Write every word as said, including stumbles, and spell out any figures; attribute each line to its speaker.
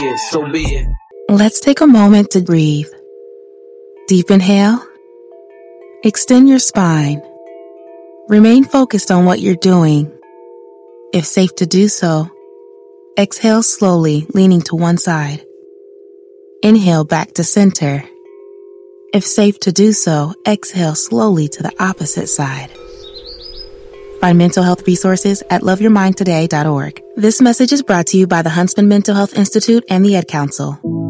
Speaker 1: Yeah, so be it.
Speaker 2: Let's take a moment to breathe. Deep inhale. Extend your spine. Remain focused on what you're doing. If safe to do so, exhale slowly, leaning to one side. Inhale back to center. If safe to do so, exhale slowly to the opposite side. Find mental health resources at love your mind today dot org. This message is brought to you by the Huntsman Mental Health Institute and the Ad Council.